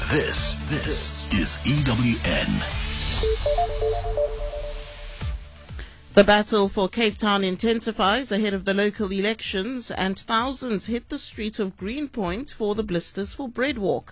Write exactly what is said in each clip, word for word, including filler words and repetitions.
This, this is E W N. The battle for Cape Town intensifies ahead of the local elections, and thousands hit the street of Greenpoint for the Blisters for Bread walk.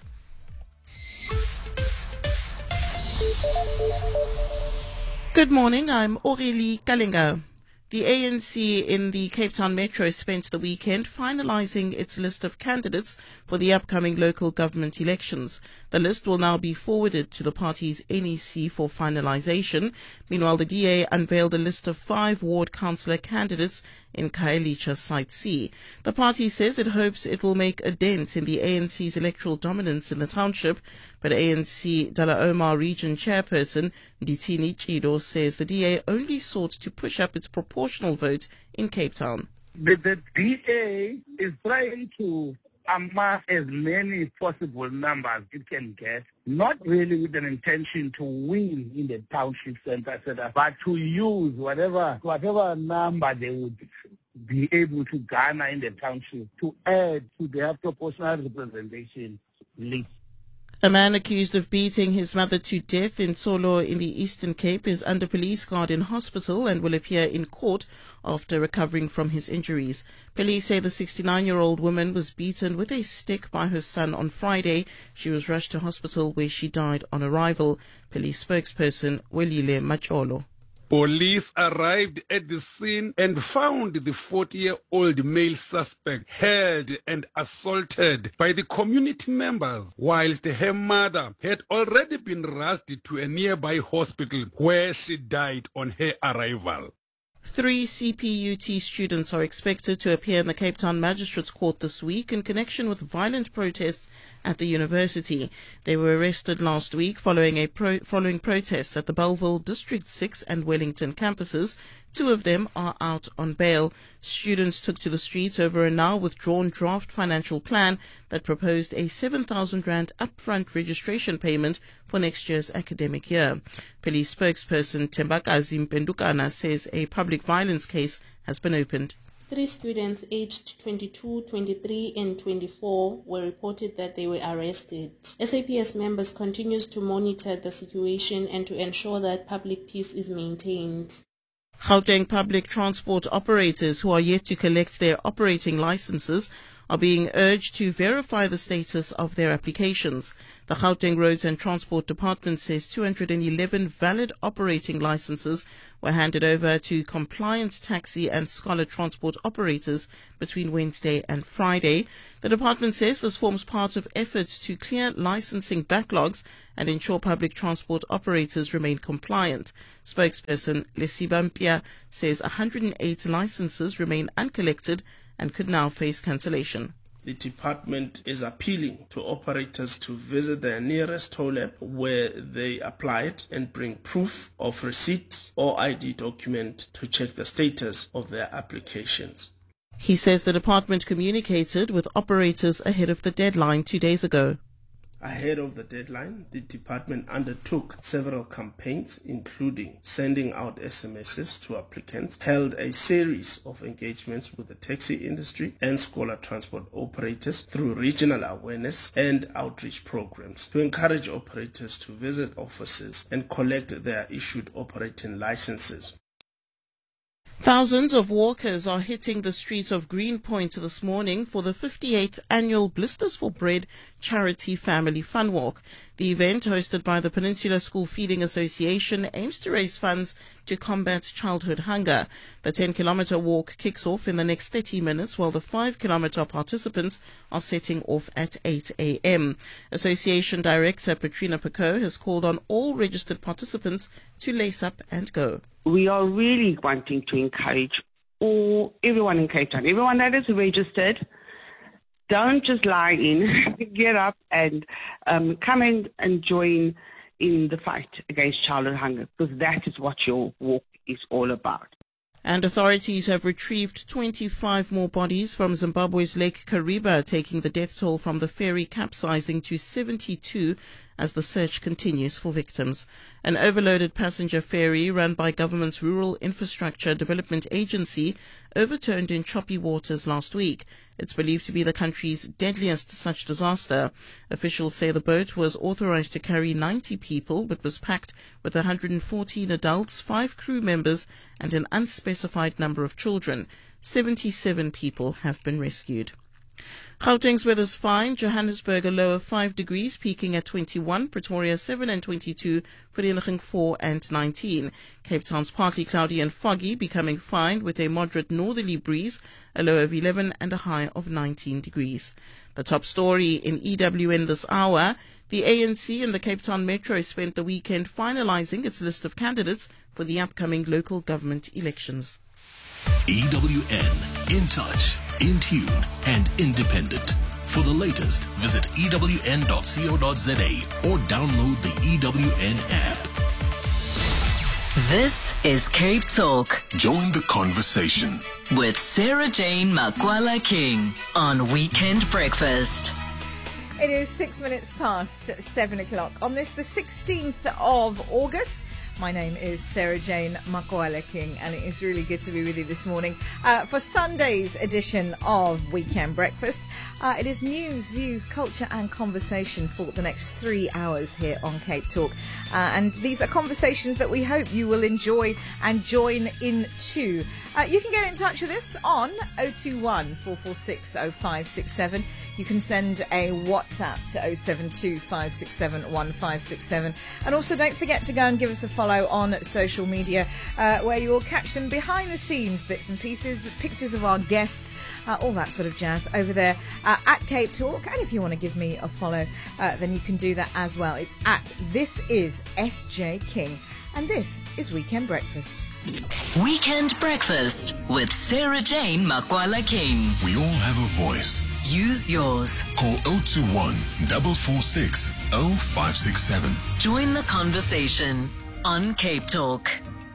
Good morning, I'm Aurélie Kalinga. The A N C in the Cape Town Metro spent the weekend finalizing its list of candidates for the upcoming local government elections. The list will now be forwarded to the party's N E C for finalization. Meanwhile, the D A unveiled a list of five ward councillor candidates in Khayelitsha Site C. The party says it hopes it will make a dent in the A N C's electoral dominance in the township, but A N C Dullah Omar region chairperson Ndithini Chido says the D A only sought to push up its proportional vote in Cape Town. The, the D A is trying to amass as many possible numbers it can get, not really with an intention to win in the township center, but to use whatever whatever number they would be able to garner in the township to add to their proportional representation list. A man accused of beating his mother to death in Tsolo in the Eastern Cape is under police guard in hospital and will appear in court after recovering from his injuries. Police say the sixty-nine-year-old woman was beaten with a stick by her son on Friday. She was rushed to hospital where she died on arrival. Police spokesperson Welile Macholo. Police arrived at the scene and found the forty-year-old male suspect held and assaulted by the community members, whilst her mother had already been rushed to a nearby hospital where she died on her arrival. Three C P U T students are expected to appear in the Cape Town Magistrates Court this week in connection with violent protests at the university. They were arrested last week following a pro- following protests at the Bellville District six and Wellington campuses. Two of them are out on bail. Students took to the streets over a now withdrawn draft financial plan that proposed a seven thousand rand upfront registration payment for next year's academic year. Police spokesperson Tembakazi Mpendukana says a public violence case has been opened. Three students aged twenty-two, twenty-three and twenty-four were reported that they were arrested. S A P S members continues to monitor the situation and to ensure that public peace is maintained. Gauteng public transport operators who are yet to collect their operating licenses are being urged to verify the status of their applications. The Gauteng Roads and Transport Department says two hundred eleven valid operating licenses were handed over to compliant taxi and scholar transport operators between Wednesday and Friday. The department says this forms part of efforts to clear licensing backlogs and ensure public transport operators remain compliant. Spokesperson Lesiba Mpia says one hundred eight licenses remain uncollected and could now face cancellation. The department is appealing to operators to visit their nearest toll lab where they applied and bring proof of receipt or I D document to check the status of their applications. He says the department communicated with operators ahead of the deadline two days ago. Ahead of the deadline, the department undertook several campaigns, including sending out S M Ses to applicants, held a series of engagements with the taxi industry and scholar transport operators through regional awareness and outreach programs to encourage operators to visit offices and collect their issued operating licenses. Thousands of walkers are hitting the streets of Greenpoint this morning for the fifty-eighth annual Blisters for Bread Charity Family Fun Walk. The event, hosted by the Peninsula School Feeding Association, aims to raise funds to combat childhood hunger. The ten-kilometre walk kicks off in the next thirty minutes, while the five-kilometre participants are setting off at eight a m. Association Director Petrina Picot has called on all registered participants to lace up and go. We are really wanting to encourage all everyone in Cape Town, everyone that is registered. Don't just lie in, get up and um, come in and join in the fight against childhood hunger, because that is what your walk is all about. And authorities have retrieved twenty-five more bodies from Zimbabwe's Lake Kariba, taking the death toll from the ferry capsizing to seventy-two as the search continues for victims. An overloaded passenger ferry run by government's Rural Infrastructure Development Agency overturned in choppy waters last week. It's believed to be the country's deadliest such disaster. Officials say the boat was authorized to carry ninety people but was packed with one hundred fourteen adults, five crew members and an unspecified number of children. seventy-seven people have been rescued. Gauteng's weather's fine. Johannesburg a low of five degrees, peaking at twenty-one. Pretoria seven and twenty-two. Vereeniging four and nineteen. Cape Town's partly cloudy and foggy, becoming fine with a moderate northerly breeze, a low of eleven and a high of nineteen degrees. The top story in E W N this hour. The A N C and the Cape Town Metro spent the weekend finalizing its list of candidates for the upcoming local government elections. E W N, in touch, in tune, and independent. For the latest, visit E W N dot co dot za or download the E W N app. This is Cape Talk Join the conversation with Sarah Jane Makwala King on Weekend Breakfast. It is six minutes past seven o'clock on this, the sixteenth of August. My name is Sarah Jane Makwala King, and it is really good to be with you this morning uh, for Sunday's edition of Weekend Breakfast. Uh, it is news, views, culture and conversation for the next three hours here on Cape Talk. Uh, and these are conversations that we hope you will enjoy and join in too. Uh, you can get in touch with us on oh two one, four four six, oh five six seven. You can send a WhatsApp to oh seven two, five six seven, one five six seven. And also don't forget to go and give us a follow on social media uh, where you will catch some behind the scenes bits and pieces, pictures of our guests, uh, all that sort of jazz over there uh, at Cape Talk. And if you want to give me a follow, uh, then you can do that as well. It's at This Is S J King, and this is Weekend Breakfast. Weekend Breakfast with Sarah Jane Makwala King. We all have a voice. Use yours. Call oh two one, four four six, oh five six seven. Join the conversation on Cape Talk.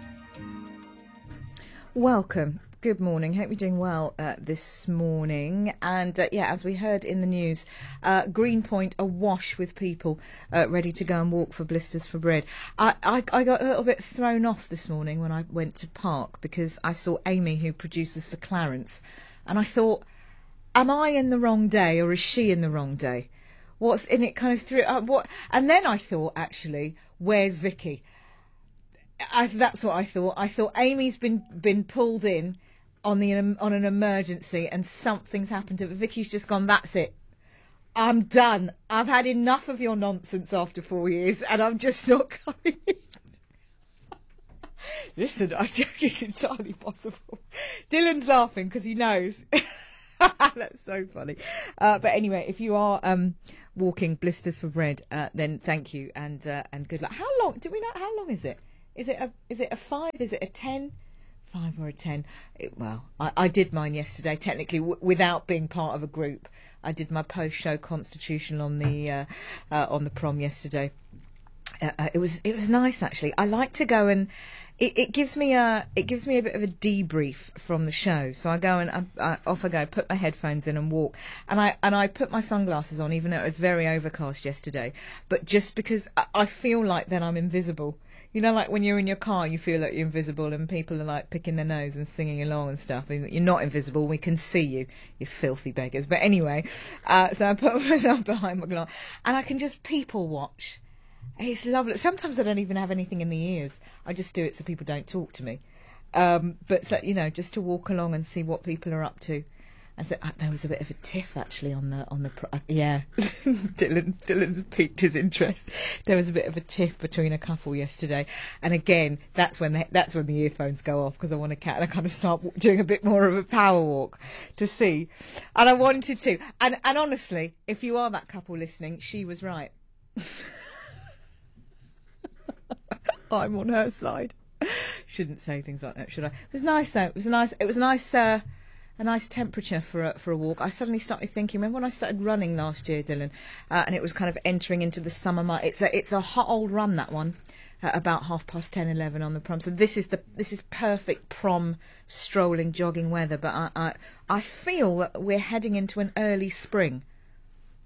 Welcome. Good morning. Hope you're doing well uh, this morning. And uh, yeah, as we heard in the news, uh, Greenpoint awash with people uh, ready to go and walk for Blisters for Bread. I, I, I got a little bit thrown off this morning when I went to park because I saw Amy, who produces for Clarence, and I thought, am I in the wrong day or is she in the wrong day? What's in it kind of through uh, what? And then I thought, actually, where's Vicky? I, that's what I thought. I thought Amy's been been pulled in on the on an emergency and something's happened to her. Vicky's just gone, that's it. I'm done. I've had enough of your nonsense after four years and I'm just not coming in. Listen, I joke, it's entirely possible. Dylan's laughing because he knows. That's so funny. Uh, but anyway, if you are um, walking Blisters for Bread, uh, then thank you and uh, and good luck. How long, do we know, how long is it? Is it a is it a five? Is it a ten? Five or a ten? It, well, I, I did mine yesterday, technically, w- without being part of a group. I did my post-show constitutional on the uh, uh, on the prom yesterday. Uh, uh, it was it was nice, actually. I like to go and it, it gives me a it gives me a bit of a debrief from the show. So I go and I, I, off I go, put my headphones in and walk, and I and I put my sunglasses on, even though it was very overcast yesterday. But just because I, I feel like then I'm invisible. You know, like when you're in your car, you feel like you're invisible and people are like picking their nose and singing along and stuff. And you're not invisible. We can see you, you filthy beggars. But anyway, uh, so I put myself behind my glass and I can just people watch. It's lovely. Sometimes I don't even have anything in the ears. I just do it so people don't talk to me. Um, but, so, you know, just to walk along and see what people are up to. And so uh, there was a bit of a tiff actually on the on the pro- uh, yeah. Dylan's Dylan's piqued his interest. There was a bit of a tiff between a couple yesterday, and again, that's when the, that's when the earphones go off because I want to cat and I kind of start doing a bit more of a power walk to see, and I wanted to. And and honestly, if you are that couple listening, she was right. I'm on her side. Shouldn't say things like that, should I? It was nice though. It was a nice. It was a nice. Uh, A nice temperature for a, for a walk. I suddenly started thinking, remember when I started running last year, Dylan, uh, and it was kind of entering into the summer month. It's a it's a hot old run, that one, uh, about half past ten, eleven on the prom. So this is the this is perfect prom strolling, jogging weather. But I I, I feel that we're heading into an early spring.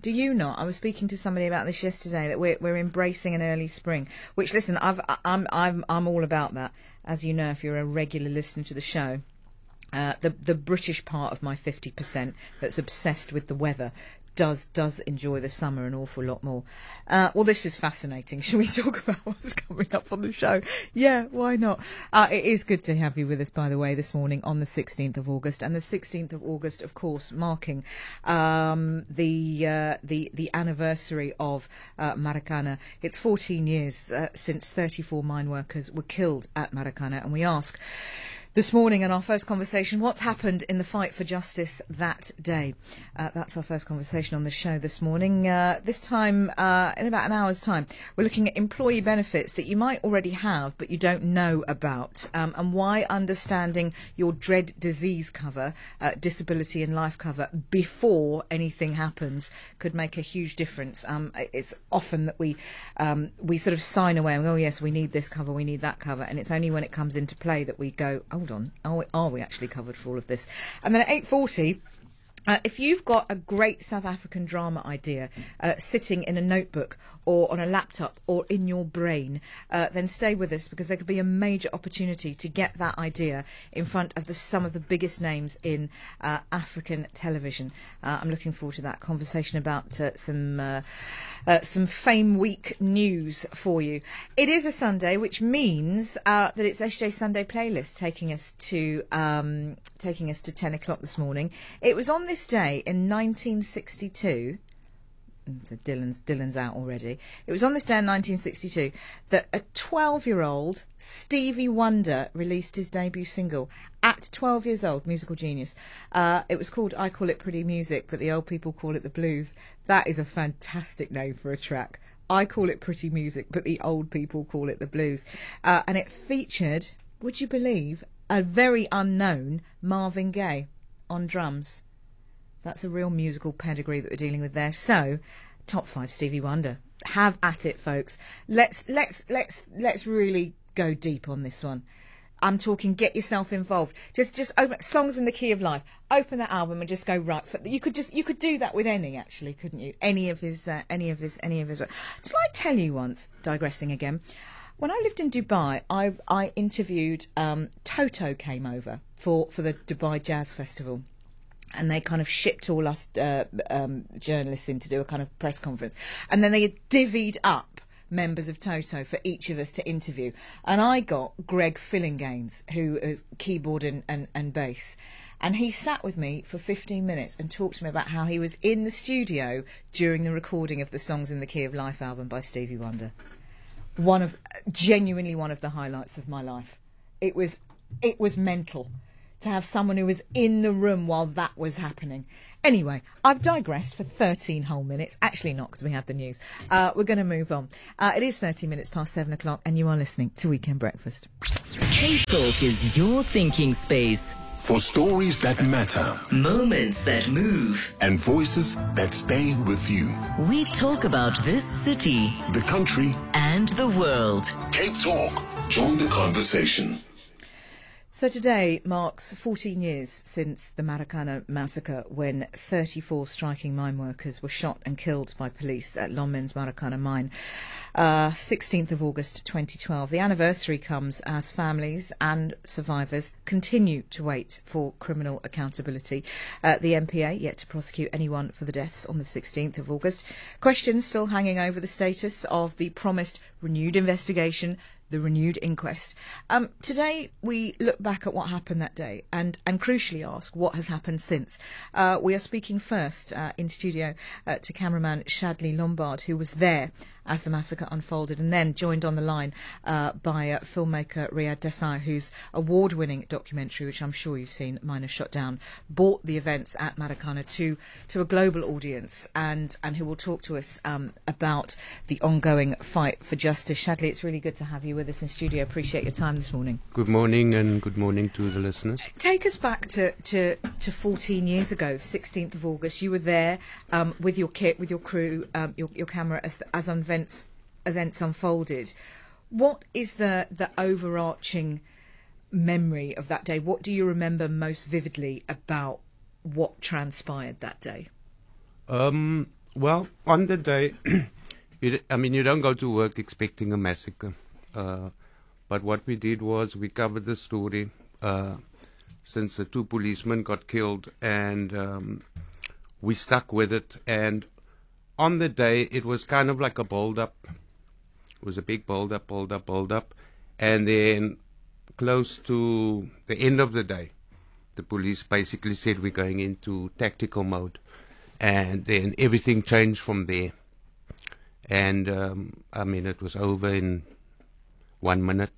Do you not? I was speaking to somebody about this yesterday, that we're we're embracing an early spring. Which, listen, I've I'm I'm I'm all about that. As you know, if you're a regular listener to the show, uh, the the British part of my fifty percent that's obsessed with the weather does does enjoy the summer an awful lot more. Uh, well, this is fascinating. Shall we talk about what's coming up on the show? Yeah, why not? Uh, it is good to have you with us, by the way, this morning on the sixteenth of August. And the sixteenth of August, of course, marking um, the, uh, the the anniversary of uh, Maracana. It's fourteen years uh, since thirty-four mine workers were killed at Maracana. And we ask this morning in our first conversation, what's happened in the fight for justice that day? Uh, that's our first conversation on the show this morning. Uh, this time, uh, in about an hour's time, we're looking at employee benefits that you might already have but you don't know about, um, and why understanding your dread disease cover, uh, disability and life cover before anything happens could make a huge difference. Um, it's often that we um, we sort of sign away and go, oh yes, we need this cover, we need that cover, and it's only when it comes into play that we go, oh, hold on, are we, are we actually covered for all of this? And then at eight forty, Uh, if you've got a great South African drama idea uh, sitting in a notebook or on a laptop or in your brain, uh, then stay with us, because there could be a major opportunity to get that idea in front of the, some of the biggest names in uh, African television. Uh, I'm looking forward to that conversation about uh, some uh, uh, some Fame Week news for you. It is a Sunday, which means uh, that it's S J Sunday Playlist taking us to um, taking us to ten o'clock this morning. It was on this This day in nineteen sixty-two, so Dylan's Dylan's out already. It was on this day in nineteen sixty-two that a twelve-year-old Stevie Wonder released his debut single. At twelve years old, musical genius. Uh, it was called I Call It Pretty Music, but the old people call it the blues. That is a fantastic name for a track. I Call It Pretty Music, but the old people call it the blues. Uh, and it featured, would you believe, a very unknown Marvin Gaye on drums. That's a real musical pedigree that we're dealing with there. So, top five Stevie Wonder. Have at it, folks. Let's let's let's let's really go deep on this one. I'm talking get yourself involved. Just just open Songs in the Key of Life. Open that album and just go right. For, you could just you could do that with any, actually, couldn't you? Any of his uh, any of his any of his. Did I tell you once? Digressing again. When I lived in Dubai, I I interviewed um, Toto came over for for the Dubai Jazz Festival. And they kind of shipped all us uh, um, journalists in to do a kind of press conference. And then they had divvied up members of Toto for each of us to interview. And I got Greg Fillinganes, who is keyboard and, and, and bass. And he sat with me for fifteen minutes and talked to me about how he was in the studio during the recording of the Songs in the Key of Life album by Stevie Wonder. One of, genuinely one of the highlights of my life. It was, it was mental to have someone who was in the room while that was happening. Anyway, I've digressed for thirteen whole minutes. Actually not, because we had the news. Uh, we're going to move on. Uh, it is thirty minutes past seven o'clock, and you are listening to Weekend Breakfast. Cape Talk is your thinking space. For stories that matter, Moments that move. and voices that stay with you. We talk about this city The country, and the world. Cape Talk. Join the conversation. So today marks fourteen years since the Maracana massacre, when thirty-four striking mine workers were shot and killed by police at Lonmin's Maracana mine. Uh, sixteenth of August twenty twelve. The anniversary comes as families and survivors continue to wait for criminal accountability. Uh, the M P A yet to prosecute anyone for the deaths on the sixteenth of August. Questions still hanging over the status of the promised renewed investigation, the renewed inquest. Um, today we look back at what happened that day and, and crucially ask what has happened since. Uh, we are speaking first uh, in studio uh, to cameraman Shadley Lombard, who was there as the massacre unfolded, and then joined on the line uh, by uh, filmmaker Riyad Desai, whose award-winning documentary, which I'm sure you've seen, Miners Shot Down, brought the events at Maracana to to a global audience, and, and who will talk to us um, about the ongoing fight for justice. Shadley, it's really good to have you with us in studio. Appreciate your time this morning. Good morning, and good morning to the listeners. Take us back to, to, to fourteen years ago, sixteenth of August. You were there um, with your kit, with your crew, um, your, your camera, as, as events, events unfolded. What is the, the overarching memory of that day? What do you remember most vividly about what transpired that day? Um, well, on the day, you, d- I mean, you don't go to work expecting a massacre. Uh, but what we did was we covered the story uh, since the two policemen got killed, and um, we stuck with it. And on the day, it was kind of like a build-up. It was a big build-up, build-up, build-up. And then close to the end of the day, the police basically said we're going into tactical mode. And then everything changed from there. And, um, I mean, it was over in one minute.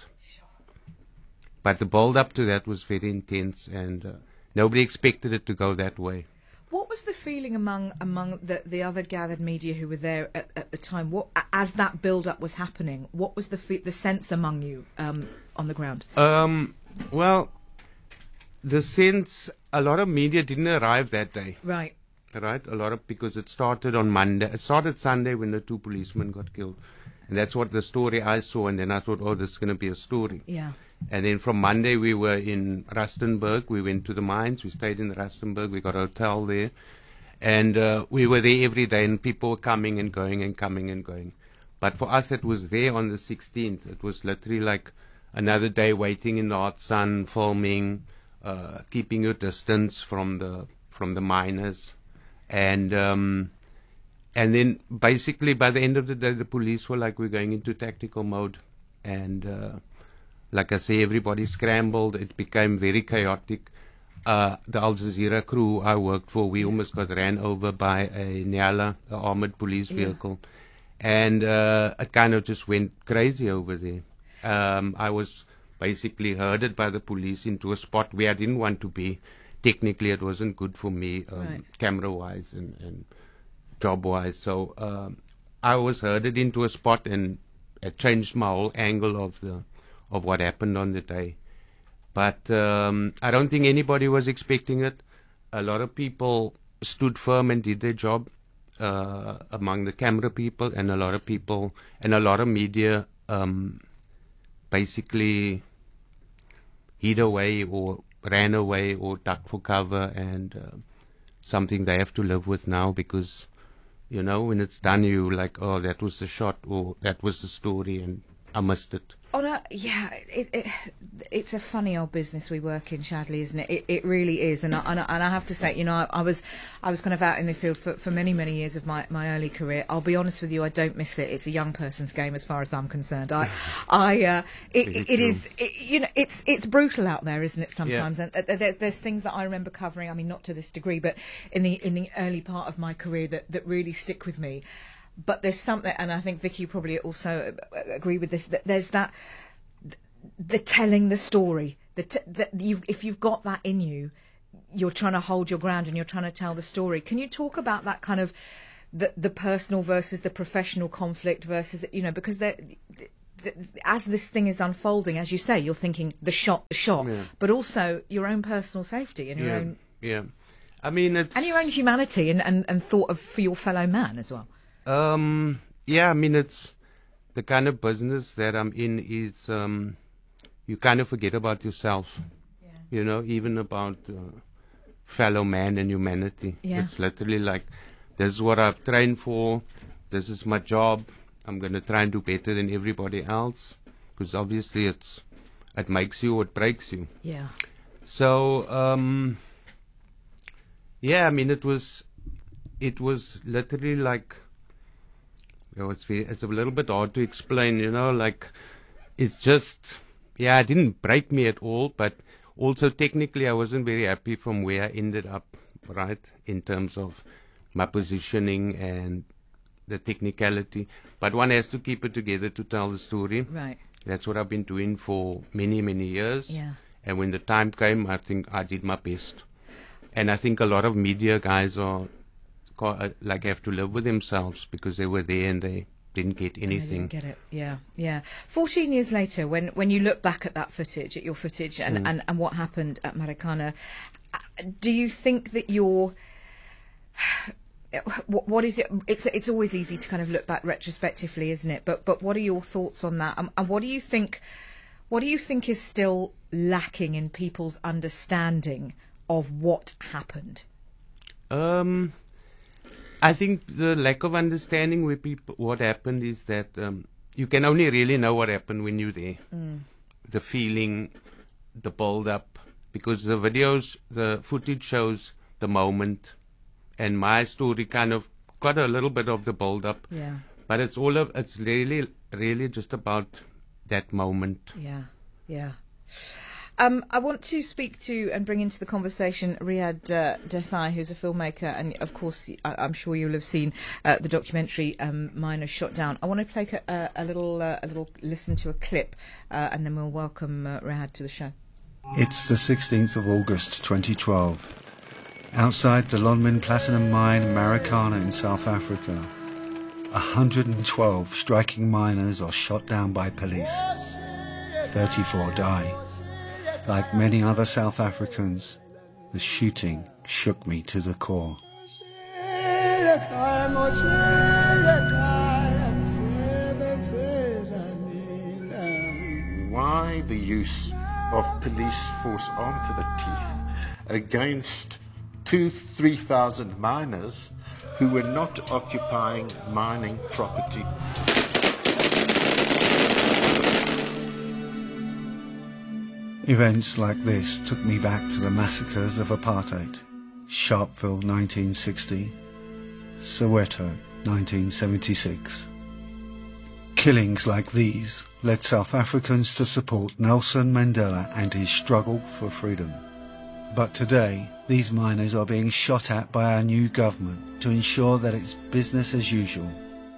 But the build-up to that was very intense, and uh, nobody expected it to go that way. What was the feeling among among the, the other gathered media who were there at, at the time? What, as that build-up was happening, what was the fe- the sense among you um, on the ground? Um, well, the sense, a lot of media didn't arrive that day. Right. Right, a lot of, because it started on Monday. It started Sunday when the two policemen got killed. And that's what the story I saw, and then I thought, oh, this is going to be a story. Yeah. And then from Monday we were in Rustenburg. We went to the mines. We stayed in Rustenburg. We got a hotel there. And uh, we were there every day, and people were coming and going and coming and going. But for us, it was there on the sixteenth. It was literally like another day waiting in the hot sun, filming, uh, keeping your distance from the from the miners. And um, and then basically by the end of the day, the police were like, we're going into tactical mode. And uh, like I say, everybody scrambled. It became very chaotic. Uh, the Al Jazeera crew I worked for, we almost got ran over by a Nyala, an armored police vehicle. Yeah. And uh, it kind of just went crazy over there. Um, I was basically herded by the police into a spot where I didn't want to be. Technically, it wasn't good for me, um, right. camera-wise and, and job-wise. So um, I was herded into a spot, and it changed my whole angle of the of what happened on the day. But um, I don't think anybody was expecting it. A lot of people stood firm and did their job uh, among the camera people, and a lot of people and a lot of media um, basically hid away or ran away or ducked for cover, and uh, something they have to live with now, because, you know, when it's done, you like, oh, that was the shot, or that was the story, and I missed it. On a, yeah, it, it, it's a funny old business we work in, Shadley, isn't it? It, it really is, and I, and, I, and I have to say, you know, I, I was I was kind of out in the field for, for many, many years of my, my early career. I'll be honest with you, I don't miss it. It's a young person's game as far as I'm concerned. I, I, uh, it, it, it is, it, you know, it's it's brutal out there, isn't it? Sometimes, yeah. and uh, there, there's things that I remember covering. I mean, not to this degree, but in the in the early part of my career that, that really stick with me. But there's something, and I think Vicky, you probably also agree with this, that there's that, the telling the story, the t- that you've, if you've got that in you, you're trying to hold your ground and you're trying to tell the story. Can you talk about that kind of, the, the personal versus the professional conflict versus, you know, because the, the, as this thing is unfolding, as you say, you're thinking the shot, the shot, yeah. but also your own personal safety and your yeah. own... Yeah, I mean, it's... And your own humanity and, and, and thought of for your fellow man as well. Um, yeah, I mean, it's the kind of business that I'm in is, um, you kind of forget about yourself, yeah. you know, even about uh, fellow man and humanity. Yeah. It's literally like, this is what I've trained for, this is my job, I'm going to try and do better than everybody else, because obviously it's, it makes you or it breaks you. Yeah. So, um, yeah, I mean, it was, it was literally like, Oh, it's very, it's a little bit hard to explain, you know, like, it's just, yeah, it didn't break me at all, but also technically I wasn't very happy from where I ended up, right, in terms of my positioning and the technicality. But one has to keep it together to tell the story. Right. That's what I've been doing for many, many years. Yeah. And when the time came, I think I did my best. And I think a lot of media guys are, like, have to live with themselves because they were there and they didn't get anything. They didn't get it. Yeah, yeah. Fourteen years later, when when you look back at that footage, at your footage, and mm. and, and what happened at Marikana, do you think that you're what, what is it? It's it's always easy to kind of look back retrospectively, isn't it? But but what are your thoughts on that? And, and what do you think? What do you think is still lacking in people's understanding of what happened? Um. I think the lack of understanding where people, what happened is that um, you can only really know what happened when you're there. Mm. The feeling, the build-up, because the videos, the footage shows the moment, and my story kind of got a little bit of the build-up. Yeah. But it's all of, it's really, really just about that moment. Yeah, yeah. Um, I want to speak to and bring into the conversation Riyad uh, Desai, who's a filmmaker, and of course I, I'm sure you'll have seen uh, the documentary um, Miners Shot Down. I want to play a, a little, uh, a little listen to a clip, uh, and then we'll welcome uh, Riyad to the show. It's the sixteenth of August twenty twelve. Outside the Lonmin Platinum Mine in Marikana in South Africa, one hundred twelve striking miners are shot down by police. thirty-four die. Like many other South Africans, the shooting shook me to the core. Why the use of police force armed to the teeth against two, three thousand miners who were not occupying mining property? Events like this took me back to the massacres of apartheid. Sharpeville nineteen sixty, Soweto nineteen seventy-six. Killings like these led South Africans to support Nelson Mandela and his struggle for freedom. But today, these miners are being shot at by our new government to ensure that it's business as usual.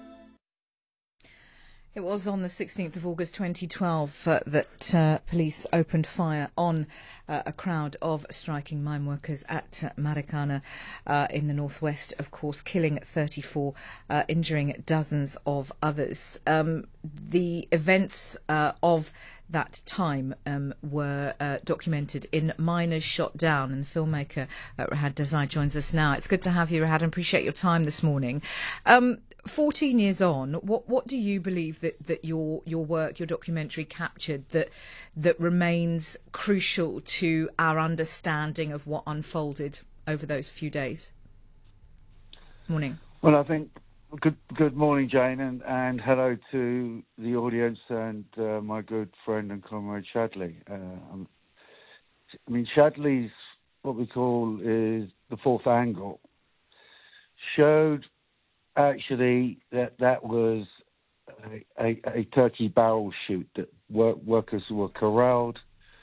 It was on the sixteenth of August twenty twelve uh, that uh, police opened fire on uh, a crowd of striking mine workers at uh, Marikana uh, in the northwest, of course, killing thirty-four, uh, injuring dozens of others. Um, the events uh, of that time um, were uh, documented in Miners Shot Down, and filmmaker uh, Riyad Desai joins us now. It's good to have you, Riyad, and appreciate your time this morning. Um, fourteen years on, what what do you believe that, that your your work, your documentary captured that that remains crucial to our understanding of what unfolded over those few days? Morning. Well, I think good good morning, Jane, and, and hello to the audience and uh, my good friend and comrade Shadley. Uh, I mean, Shadley's what we call is the fourth angle showed actually that that was a, a, a turkey barrel shoot, that work, workers were corralled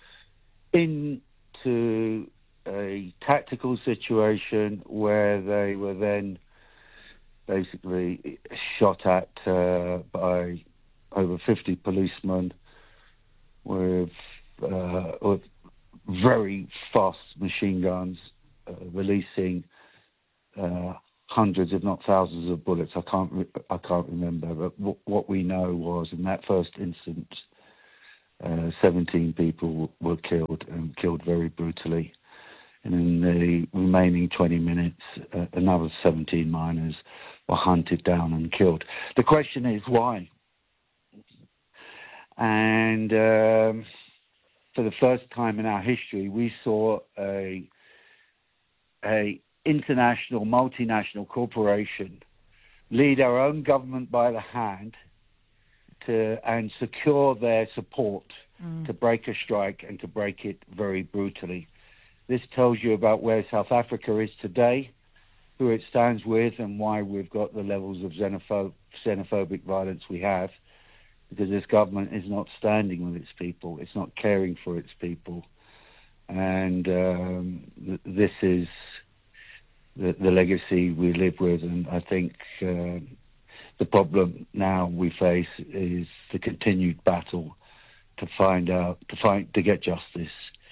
into a tactical situation where they were then basically shot at uh, by over fifty policemen with, uh, with very fast machine guns, uh, releasing uh, hundreds, if not thousands, of bullets. I can't, re- I can't remember, but w- what we know was in that first instance, uh, seventeen people were killed and killed very brutally. And in the remaining twenty minutes, uh, another seventeen miners were hunted down and killed. The question is why? And um, for the first time in our history, we saw a a international, multinational corporation lead our own government by the hand to and secure their support mm. to break a strike and to break it very brutally. This tells you about where South Africa is today, who it stands with, and why we've got the levels of xenopho- xenophobic violence we have, because this government is not standing with its people. It's not caring for its people. And um, th- this is the, the legacy we live with. And I think uh, the problem now we face is the continued battle to find out, to find, to get justice,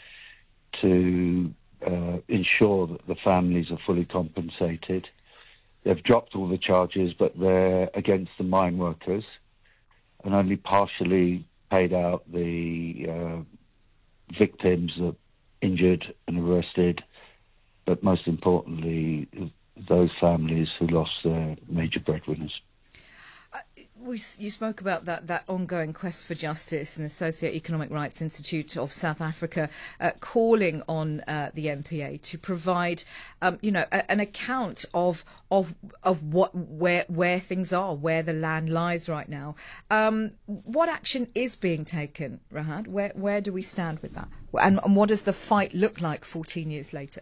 to uh, ensure that the families are fully compensated. They've dropped all the charges, but they're against the mine workers, and only partially paid out the uh, victims that injured and arrested, but most importantly, those families who lost their major breadwinners. Uh, we, you spoke about that, that ongoing quest for justice, and the Socio-Economic Rights Institute of South Africa uh, calling on uh, the M P A to provide, um, you know, a, an account of of of what where where things are, where the land lies right now. Um, what action is being taken, Rahad? Where where do we stand with that? And, and what does the fight look like fourteen years later?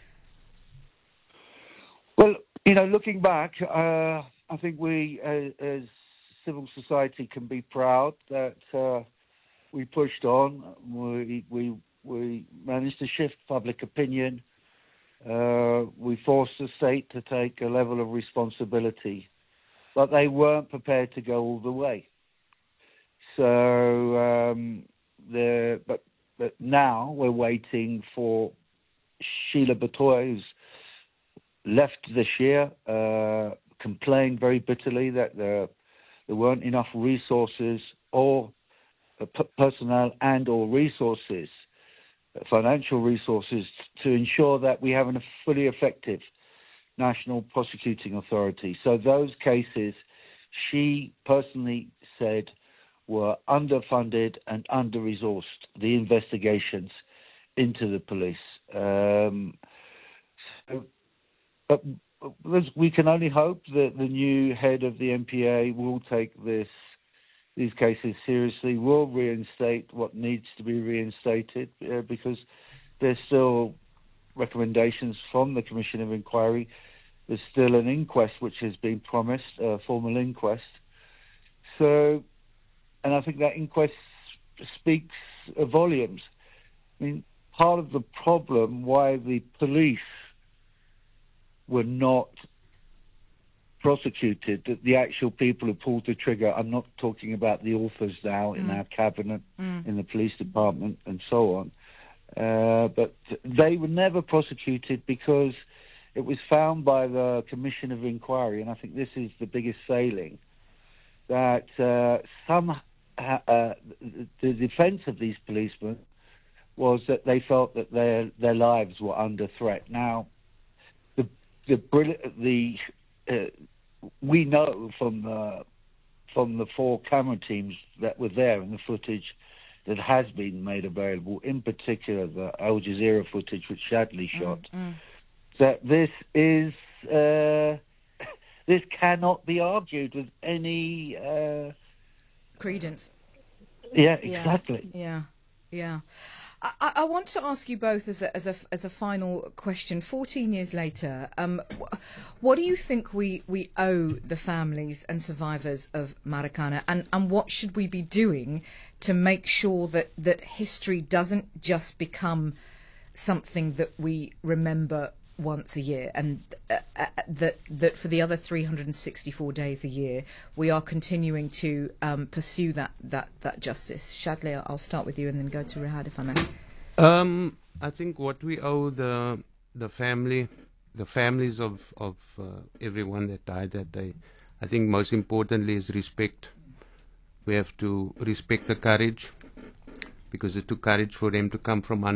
Well, you know, looking back, uh, I think we, uh, as civil society, can be proud that uh, we pushed on. We we we managed to shift public opinion. Uh, we forced the state to take a level of responsibility, but they weren't prepared to go all the way. So, um, the but but now we're waiting for Sheila Batoya, who's left this year, uh, complained very bitterly that there, there weren't enough resources or uh, p- personnel and or resources, uh, financial resources, to ensure that we have a fully effective national prosecuting authority. So those cases, she personally said, were underfunded and under-resourced, the investigations into the police. Um, so, But we can only hope that the new head of the M P A will take this these cases seriously, will reinstate what needs to be reinstated, uh, because there's still recommendations from the Commission of Inquiry. There's still an inquest which has been promised, a formal inquest. So, and I think that inquest speaks volumes. I mean, part of the problem why the police were not prosecuted, that the actual people who pulled the trigger, I'm not talking about the authors now mm. in our cabinet, mm. in the police department and so on, uh, but they were never prosecuted because it was found by the Commission of Inquiry, and I think this is the biggest failing, that uh, some uh, the defence of these policemen was that they felt that their their lives were under threat. Now, The the uh, we know from the from the four camera teams that were there in the footage that has been made available, in particular the Al Jazeera footage which Shadley shot, mm, mm. that this is uh, this cannot be argued with any uh, credence. Yeah, exactly. Yeah, yeah. yeah. I, I want to ask you both as a, as a, as a final question. Fourteen years later, um, what do you think we, we owe the families and survivors of Marikana, and, and what should we be doing to make sure that, that history doesn't just become something that we remember once a year, and uh, uh, that that for the other three hundred sixty-four days a year we are continuing to um, pursue that, that, that justice? Shadley, I'll start with you and then go to Rahad, if I may. Um, I think what we owe the the family, the families of of uh, everyone that died that day, I think most importantly is respect. We have to respect the courage, because it took courage for them to come from under.